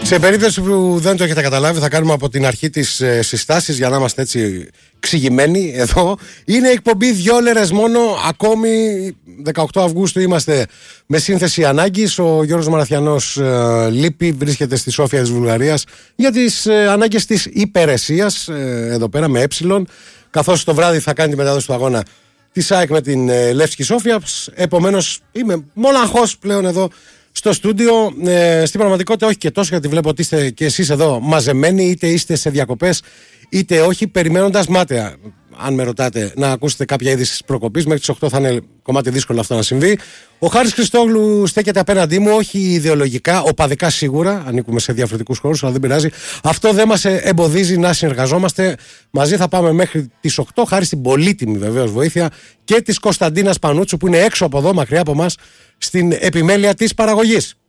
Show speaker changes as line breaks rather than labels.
Σε περίπτωση που δεν το έχετε καταλάβει, θα κάνουμε από την αρχή τις συστάσεις για να είμαστε έτσι ξηγημένοι εδώ. Είναι εκπομπή 2 ώρες μόνο, ακόμη 18 Αυγούστου είμαστε με σύνθεση ανάγκης. Ο Γιώργος Μαραθιανός λείπει, βρίσκεται στη Σόφια της Βουλγαρίας για τις ανάγκες της υπηρεσίας, εδώ πέρα με καθώς το βράδυ θα κάνει τη μετάδοση του αγώνα της ΑΕΚ με την Λεύσκη Σόφια. Επομένως είμαι μοναχός πλέον εδώ στο στούντιο. Στην πραγματικότητα όχι και τόσο, γιατί βλέπω ότι είστε και εσείς εδώ μαζεμένοι, είτε είστε σε διακοπές είτε όχι, περιμένοντας μάταια, αν με ρωτάτε, να ακούσετε κάποια είδηση της προκοπής. Μέχρι τις 8 θα είναι κομμάτι δύσκολο αυτό να συμβεί. Ο Χάρης Χριστόγλου στέκεται απέναντί μου, όχι ιδεολογικά, οπαδικά σίγουρα, ανήκουμε σε διαφορετικούς χώρους, αλλά δεν πειράζει. Αυτό δεν μας εμποδίζει να συνεργαζόμαστε. Μαζί θα πάμε μέχρι τις 8, χάρη στην πολύτιμη βεβαίως βοήθεια και της Κωνσταντίνας Πανούτσου, που είναι έξω από εδώ, μακριά από μας, στην επιμέλεια της παραγωγής.